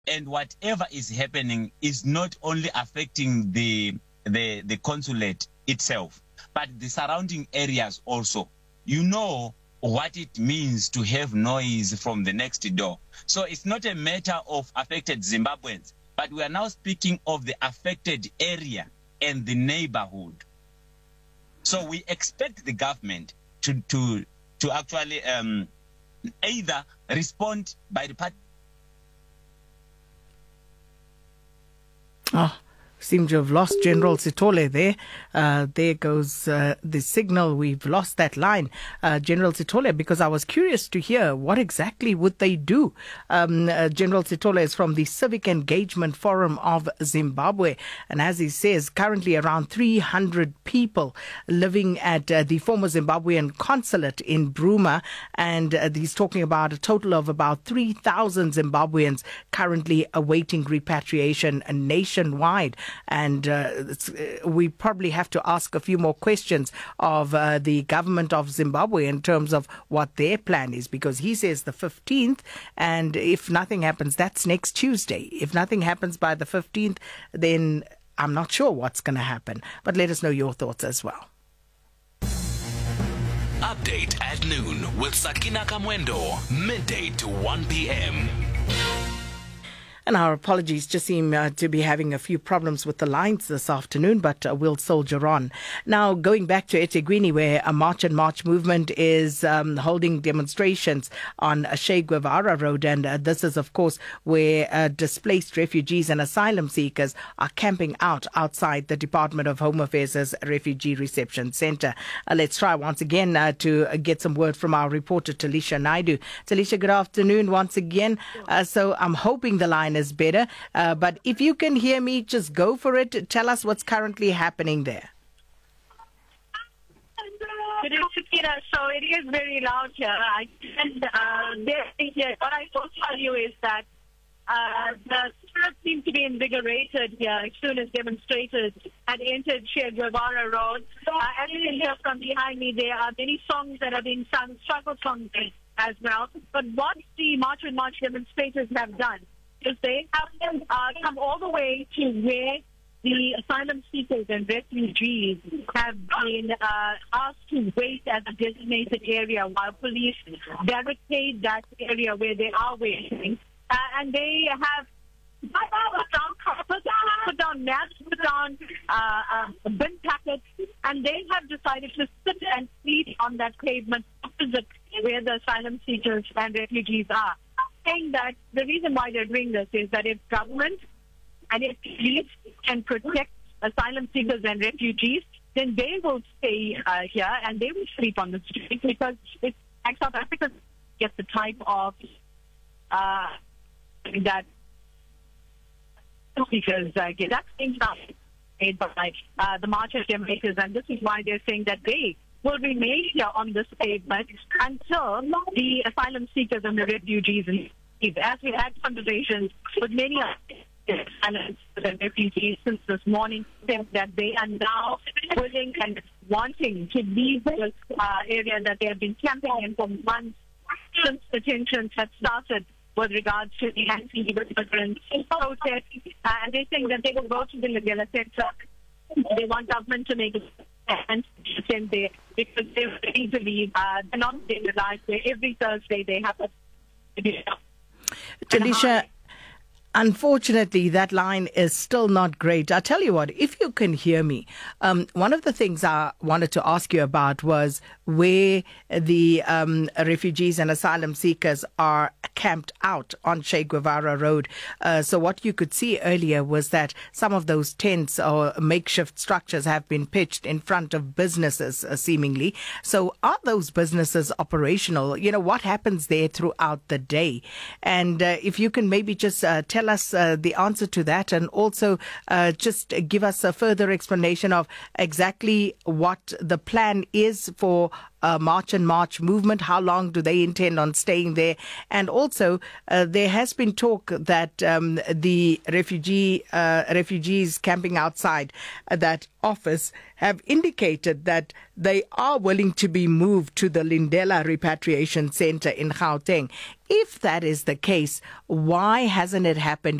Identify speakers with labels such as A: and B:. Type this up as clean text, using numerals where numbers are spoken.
A: And whatever is happening is not only affecting the consulate itself, but the surrounding areas also. You know what it means to have noise from the next door. So it's not a matter of affected Zimbabweans, but we are now speaking of the affected area and the neighborhood. So we expect the government to actually either respond by the party.
B: Seem to have lost General Sithole there. There goes the signal. We've lost that line, General Sithole, because I was curious to hear what exactly would they do. General Sithole is from the Civic Engagement Forum of Zimbabwe, and as he says, currently around 300 people living at the former Zimbabwean consulate in Bruma, and he's talking about a total of about 3,000 Zimbabweans currently awaiting repatriation nationwide. And we probably have to ask a few more questions of the government of Zimbabwe in terms of what their plan is, because he says the 15th, and if nothing happens, that's next Tuesday. If nothing happens by the 15th, then I'm not sure what's going to happen. But let us know your thoughts as well.
C: Update at noon with Sakina Kamwendo, midday to 1 p.m.
B: And our apologies, just seem to be having a few problems with the lines this afternoon, but we'll soldier on. Now, going back to eThekwini, where a March and March movement is holding demonstrations on Che Guevara Road, and this is, of course, where displaced refugees and asylum seekers are camping out outside the Department of Home Affairs' Refugee Reception Centre. Let's try once again to get some word from our reporter, Talisha Naidu. Talisha, good afternoon once again. So I'm hoping the line is better, but if you can hear me, just go for it. Tell us what's currently happening there.
D: It is, Sakina. So it is very loud here. What I will tell you is that the spirit seems to be invigorated here as soon as demonstrators had entered Che Guevara Road. As you can hear from behind me, there are many songs that are being sung, struggle songs as well. But what the March and March demonstrators have done is they have come all the way to where the asylum seekers and refugees have been asked to wait at a designated area while police barricade that area where they are waiting. And they have put down mats, put down bin packets, and they have decided to sit and sleep on that pavement opposite where the asylum seekers and refugees are. Saying that the reason why they're doing this is that if government and if police can protect asylum seekers and refugees, then they will stay here and they will sleep on the street, because it's like South Africa gets the type of that speakers get. That's things made by the March of demonstrators, and this is why they're saying that they will remain here on this pavement until the asylum seekers and the refugees leave. As we had conversations with many asylum seekers and refugees since this morning, that they are now willing and wanting to leave this area that they have been camping in for months since the tensions had started with regards to the anti-immigrant protest. And they think that they will go to the Lagela Center. They want government to make a stand there, because they really believe they're not in the life where every Thursday they have a...
B: Talisha, unfortunately, that line is still not great. I tell you what, if you can hear me, one of the things I wanted to ask you about was where the refugees and asylum seekers are camped out on Che Guevara Road. So what you could see earlier was that some of those tents or makeshift structures have been pitched in front of businesses, seemingly. So are those businesses operational? You know, what happens there throughout the day? And if you can maybe just tell us the answer to that, and also just give us a further explanation of exactly what the plan is for March and March movement? How long do they intend on staying there? And also, there has been talk that the refugees camping outside that office have indicated that they are willing to be moved to the Lindela Repatriation Center in Gauteng. If that is the case, why hasn't it happened